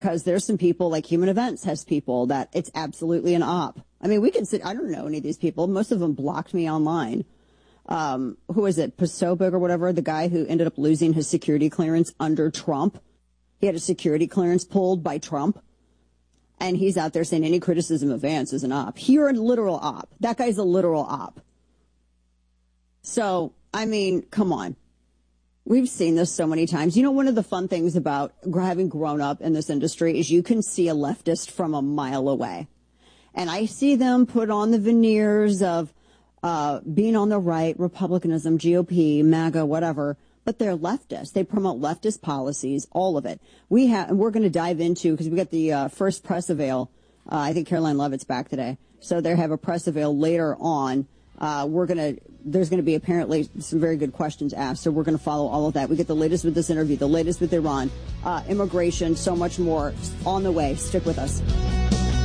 because there's some people like Human Events has people that it's absolutely an op. I mean, we can sit, I don't know any of these people. Most of them blocked me online. Who is it? Posobiec or whatever, the guy who ended up losing his security clearance under Trump. He had a security clearance pulled by Trump. And he's out there saying any criticism of Vance is an op. You're a literal op. That guy's a literal op. So, I mean, come on. We've seen this so many times. You know, one of the fun things about having grown up in this industry is you can see a leftist from a mile away. And I see them put on the veneers of being on the right, Republicanism, GOP, MAGA, whatever. But they're leftists. They promote leftist policies, all of it. And we're going to dive into, because we got the first press avail. I think Caroline Levitt's back today. So they have a press avail later on. There's going to be apparently some very good questions asked. So we're going to follow all of that. We get the latest with this interview, the latest with Iran, immigration, so much more on the way. Stick with us.